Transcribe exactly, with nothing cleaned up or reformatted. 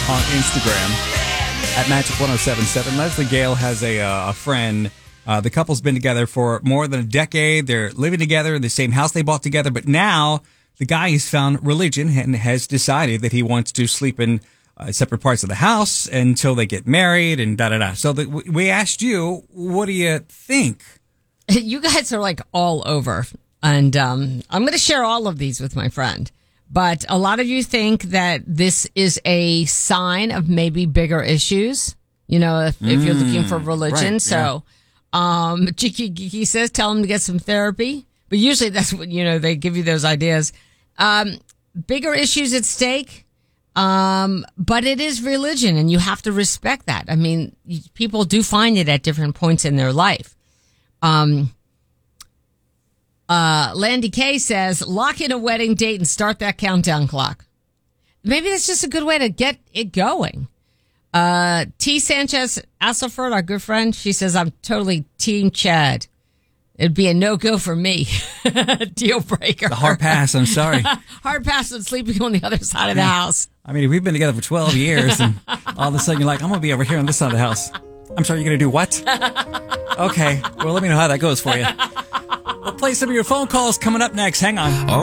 on Instagram at Magic ten seventy-seven. Leslie Gale has a, uh, a friend. Uh, the couple's been together for more than a decade. They're living together in the same house they bought together. But now the guy has found religion and has decided that he wants to sleep in uh, separate parts of the house until they get married and da da da. So the, we asked you, what do you think? You guys are like all over. And um, I'm going to share all of these with my friend. But a lot of you think that this is a sign of maybe bigger issues, you know, if, if you're looking for religion. Right, so yeah. um, Cheeky Geeky says, tell him to get some therapy. But usually that's what, you know, they give you those ideas. Um, bigger issues at stake. Um, but it is religion and you have to respect that. I mean, people do find it at different points in their life. Um, Uh, Landy K says, lock in a wedding date and start that countdown clock. Maybe that's just a good way to get it going. Uh, T. Sanchez Asselford, our good friend, she says, I'm totally Team Chad. It'd be a no-go for me. Deal breaker. The hard pass, I'm sorry. Hard pass and sleeping on the other side of the house. I mean, we've been together for twelve years, and all of a sudden you're like, I'm going to be over here on this side of the house. I'm sorry, you're going to do what? Okay, well, let me know how that goes for you. We'll play some of your phone calls coming up next. Hang on.